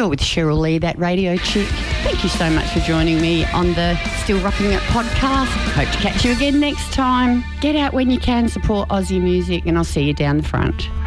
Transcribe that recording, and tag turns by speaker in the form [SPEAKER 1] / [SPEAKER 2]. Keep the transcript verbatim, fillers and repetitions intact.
[SPEAKER 1] Still with Cheryl Lee, that radio chick. Thank you so much for joining me on the Still Rocking It podcast. Hope to catch you again next time. Get out when you can, support Aussie music, and I'll see you down the front.